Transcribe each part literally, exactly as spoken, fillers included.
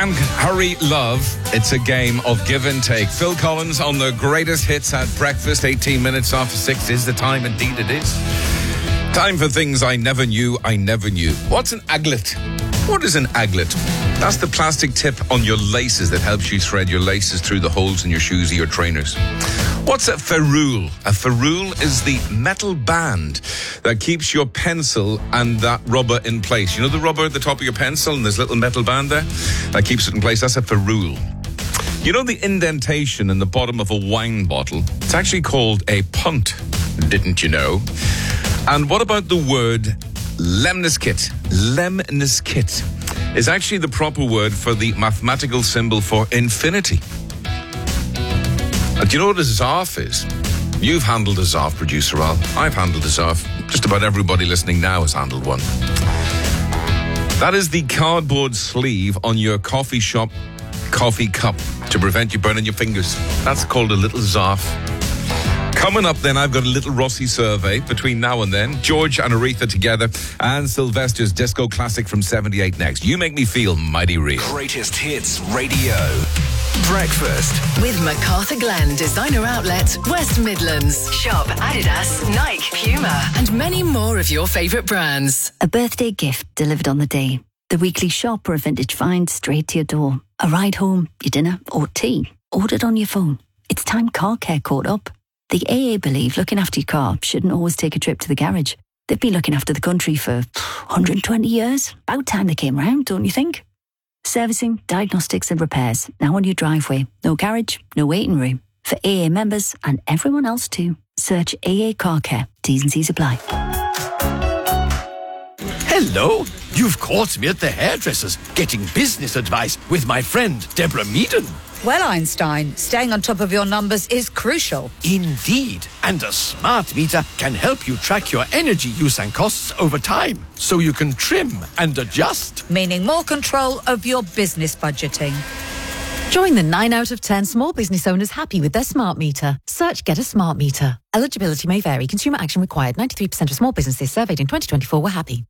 And Hurry Love, it's a game of give and take. Phil Collins on the greatest hits at breakfast. eighteen minutes after six is the time, indeed it is. Time for things I never knew I never knew. What's an aglet? What is an aglet? That's the plastic tip on your laces that helps you thread your laces through the holes in your shoes or your trainers. What's a ferrule? A ferrule is the metal band that keeps your pencil and that rubber in place. You know the rubber at the top of your pencil and there's a little metal band there? That keeps it in place. That's a ferrule. You know the indentation in the bottom of a wine bottle? It's actually called a punt. Didn't you know? And what about the word lemniscate? Lemniscate is actually the proper word for the mathematical symbol for infinity. Do you know what a zarf is? You've handled a zarf, producer Al. I've handled a zarf. Just about everybody listening now has handled one. That is the cardboard sleeve on your coffee shop coffee cup to prevent you burning your fingers. That's called a little zarf. Coming up then, I've got a little Rossi survey between now and then. George and Aretha together, and Sylvester's disco classic from seventy-eight next. You make me feel mighty real. Greatest hits radio. Breakfast with MacArthur Glen Designer Outlet, West Midlands. Shop Adidas, Nike, Puma, and many more of your favourite brands. A birthday gift delivered on the day. The weekly shop or a vintage find straight to your door. A ride home, your dinner or tea. Ordered on your phone. It's time car care caught up. The A A believe looking after your car shouldn't always take a trip to the garage. They've been looking after the country for one hundred twenty years. About time they came round, don't you think? Servicing, diagnostics and repairs, now on your driveway. No garage, no waiting room. For A A members and everyone else too. Search A A Car Care. T's and C's apply. Hello, you've caught me at the hairdresser's getting business advice with my friend Deborah Meaden. Well, Einstein, staying on top of your numbers is crucial. Indeed. And a smart meter can help you track your energy use and costs over time, so you can trim and adjust. Meaning more control of your business budgeting. Join the nine out of ten small business owners happy with their smart meter. Search Get a Smart Meter. Eligibility may vary. Consumer action required. ninety-three percent of small businesses surveyed in twenty twenty-four were happy.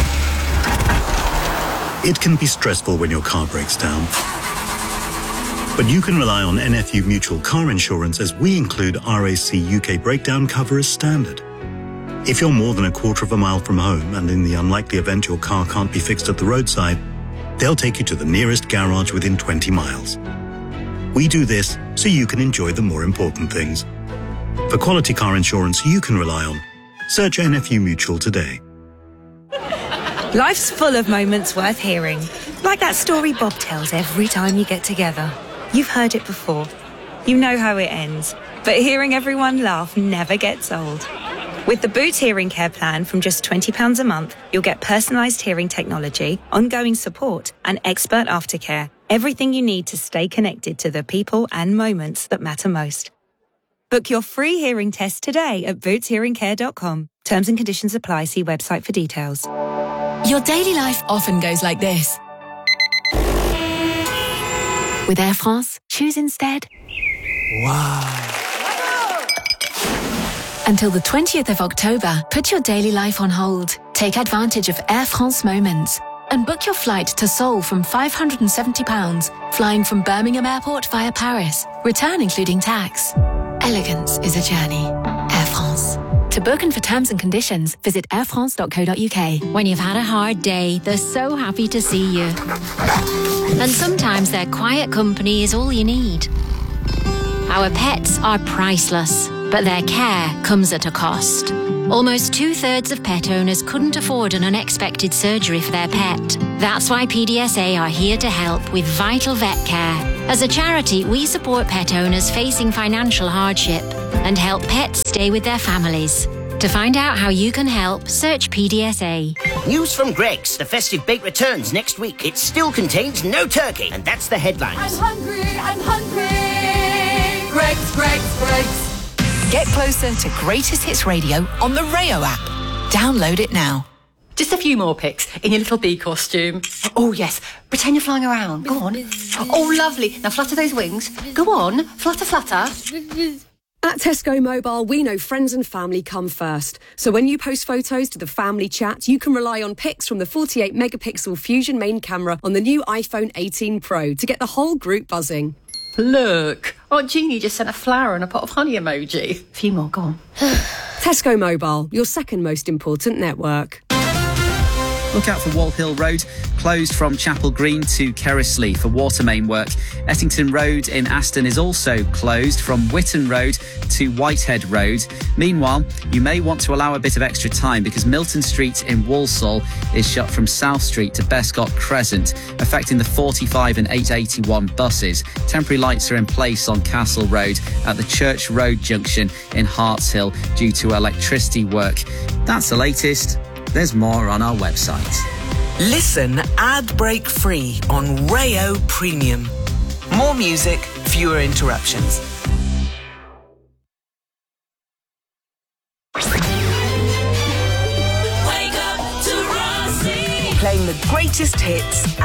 It can be stressful when your car breaks down. But you can rely on N F U Mutual Car Insurance as we include R A C U K breakdown cover as standard. If you're more than a quarter of a mile from home and in the unlikely event your car can't be fixed at the roadside, they'll take you to the nearest garage within twenty miles. We do this so you can enjoy the more important things. For quality car insurance you can rely on, search N F U Mutual today. Life's full of moments worth hearing, like that story Bob tells every time you get together. You've heard it before. You know how it ends. But hearing everyone laugh never gets old. With the Boots Hearing Care plan from just twenty pounds a month, you'll get personalised hearing technology, ongoing support and expert aftercare. Everything you need to stay connected to the people and moments that matter most. Book your free hearing test today at boots hearing care dot com. Terms and conditions apply. See website for details. Your daily life often goes like this. With Air France, choose instead. Wow. Until the twentieth of October, put your daily life on hold. Take advantage of Air France Moments and book your flight to Seoul from five hundred seventy pounds, flying from Birmingham Airport via Paris. Return including tax. Elegance is a journey. Air France. To book and for terms and conditions, visit air france dot co dot u k. When you've had a hard day, they're so happy to see you. And sometimes their quiet company is all you need. Our pets are priceless, but their care comes at a cost. Almost two-thirds of pet owners couldn't afford an unexpected surgery for their pet. That's why P D S A are here to help with Vital Vet Care. As a charity, we support pet owners facing financial hardship and help pets stay with their families. To find out how you can help, search P D S A. News from Greggs. The festive bake returns next week. It still contains no turkey, and that's the headlines. I'm hungry, I'm hungry. Greggs, Greggs, Greggs. Get closer to Greatest Hits Radio on the Rayo app. Download it now. Just a few more pics in your little bee costume. Oh, yes. Pretend you're flying around. Go on. Oh, lovely. Now flutter those wings. Go on. Flutter, flutter. At Tesco Mobile, we know friends and family come first. So when you post photos to the family chat, you can rely on pics from the forty-eight megapixel Fusion main camera on the new iPhone eighteen Pro to get the whole group buzzing. Look, Aunt Jeannie just sent a flower and a pot of honey emoji. A few more, go on. Tesco Mobile, your second most important network. Look out for Wall Hill Road, closed from Chapel Green to Kerrisley for water main work. Ettington Road in Aston is also closed from Witton Road to Whitehead Road. Meanwhile, you may want to allow a bit of extra time because Milton Street in Walsall is shut from South Street to Bescott Crescent, affecting the forty-five and eight eighty-one buses. Temporary lights are in place on Castle Road at the Church Road junction in Hartshill due to electricity work. That's the latest. There's more on our website. Listen ad break free on Rayo Premium. More music, fewer interruptions. Wake up to Rossi. Playing the greatest hits